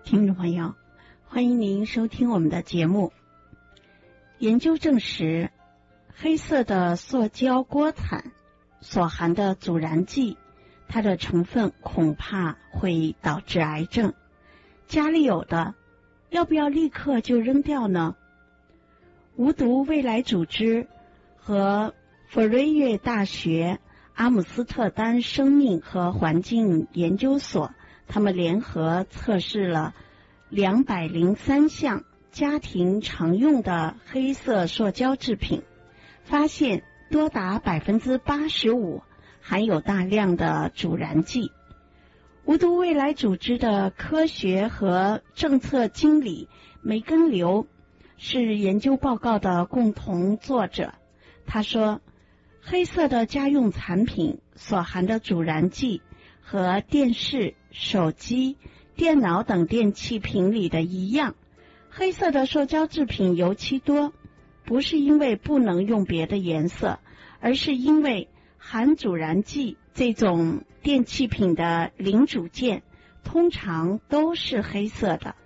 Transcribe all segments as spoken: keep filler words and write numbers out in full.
听众朋友，欢迎您收听我们的节目。研究证实，黑色的塑胶锅铲所含的阻燃剂，它的成分恐怕会导致癌症。家里有的，要不要立刻就扔掉呢？无毒未来组织和佛瑞越大学阿姆斯特丹生命和环境研究所，他们联合测试了两百零三项家庭常用的黑色塑胶制品，发现多达百分之八十五含有大量的阻燃剂。无毒未来组织的科学和政策经理梅根刘是研究报告的共同作者。他说，黑色的家用产品所含的阻燃剂和电视、手机、电脑等电器品里的一样。黑色的塑胶制品油漆多，不是因为不能用别的颜色，而是因为含阻燃剂这种电器品的零组件通常都是黑色的。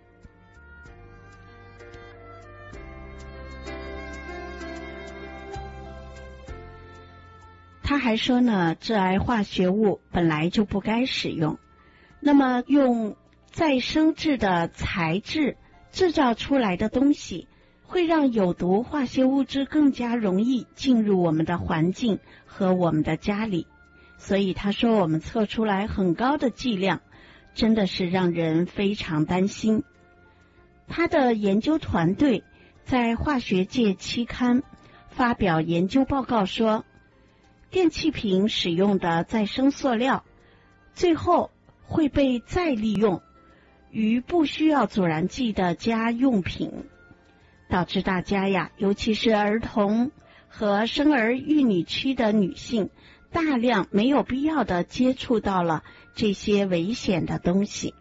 他还说呢，致癌化学物本来就不该使用，那么用再生质的材质制造出来的东西，会让有毒化学物质更加容易进入我们的环境和我们的家里。所以他说我们测出来很高的剂量，真的是让人非常担心。他的研究团队在化学界期刊发表研究报告说，电器瓶使用的再生塑料最后会被再利用于不需要阻燃剂的家用品，导致大家呀，尤其是儿童和生儿育女区的女性，大量没有必要的接触到了这些危险的东西。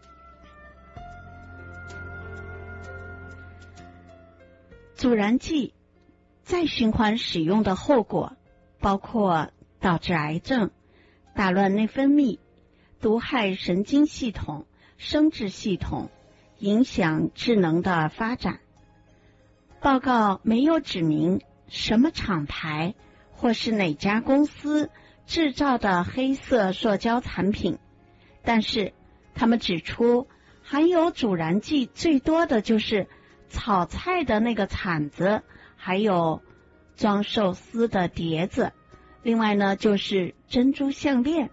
阻燃剂再循环使用的后果包括导致癌症、打乱内分泌、毒害神经系统、生殖系统，影响智能的发展。报告没有指明什么厂牌或是哪家公司制造的黑色塑胶产品，但是他们指出，含有阻燃剂最多的就是炒菜的那个铲子，还有装寿司的碟子，另外呢就是珍珠项链。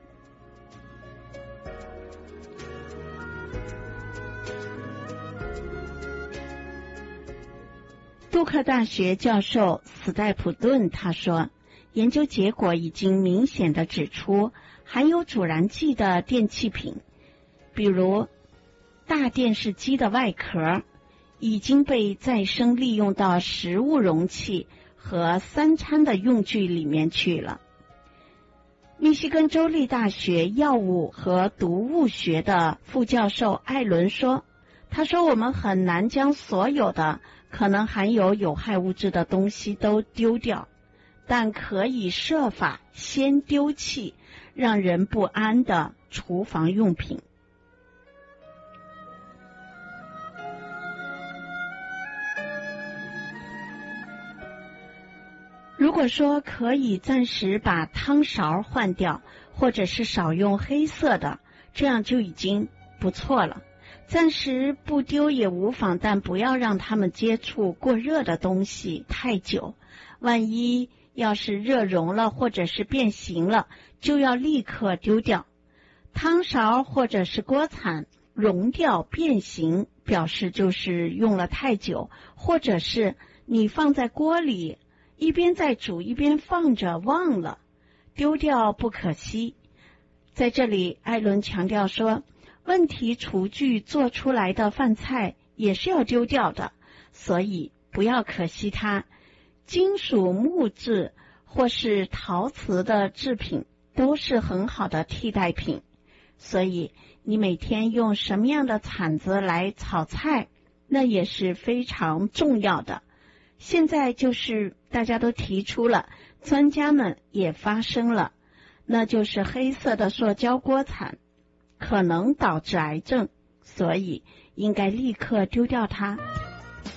杜克大学教授斯戴普顿他说，研究结果已经明显地指出，含有阻燃剂的电器品，比如大电视机的外壳，已经被再生利用到食物容器和三餐的用具里面去了。密西根州立大学药物和毒物学的副教授艾伦说，他说我们很难将所有的可能含有有害物质的东西都丢掉，但可以设法先丢弃让人不安的厨房用品。如果说可以暂时把汤勺换掉，或者是少用黑色的，这样就已经不错了。暂时不丢也无妨，但不要让他们接触过热的东西太久，万一要是热融了或者是变形了，就要立刻丢掉。汤勺或者是锅铲融掉变形，表示就是用了太久，或者是你放在锅里一边在煮一边放着忘了，丢掉不可惜。在这里艾伦强调说，问题厨具做出来的饭菜也是要丢掉的，所以不要可惜它。金属、木质或是陶瓷的制品都是很好的替代品，所以你每天用什么样的铲子来炒菜，那也是非常重要的。现在就是大家都提出了，专家们也发声了，那就是黑色的塑胶锅铲可能导致癌症， 所以应该立刻丢掉它。